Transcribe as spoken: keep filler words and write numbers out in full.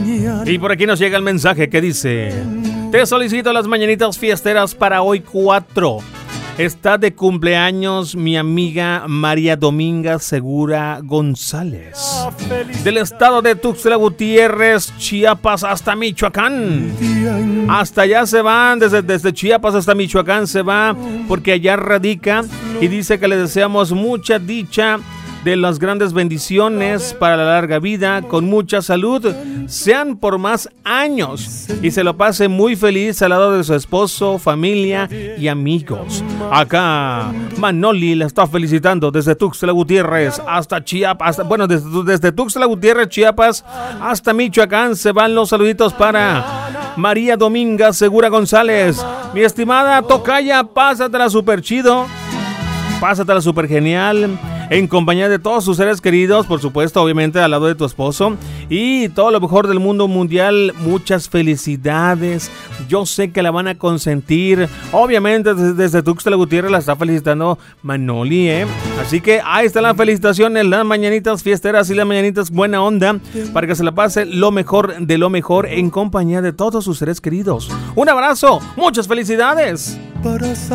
Y por aquí nos llega el mensaje que dice: te solicito las mañanitas fiesteras para hoy cuatro. Está de cumpleaños mi amiga María Dominga Segura González, del estado de Tuxtla Gutiérrez, Chiapas hasta Michoacán. Hasta allá se van, desde, desde Chiapas hasta Michoacán se va, porque allá radica, y dice que le deseamos mucha dicha, de las grandes bendiciones para la larga vida, con mucha salud, sean por más años, y se lo pase muy feliz al lado de su esposo, familia y amigos. Acá Manoli la está felicitando desde Tuxtla Gutiérrez hasta Chiapas, hasta, bueno, desde, desde Tuxtla Gutiérrez, Chiapas hasta Michoacán se van los saluditos para María Dominga Segura González. Mi estimada tocaya, pásatela super chido, pásatela super genial, en compañía de todos sus seres queridos, por supuesto, obviamente al lado de tu esposo, y todo lo mejor del mundo mundial. Muchas felicidades, yo sé que la van a consentir, obviamente desde, desde Tuxtla Gutiérrez la está felicitando Manoli, ¿eh? Así que ahí está la felicitación en las mañanitas fiesteras y las mañanitas buena onda, para que se la pase lo mejor de lo mejor en compañía de todos sus seres queridos. Un abrazo, muchas felicidades.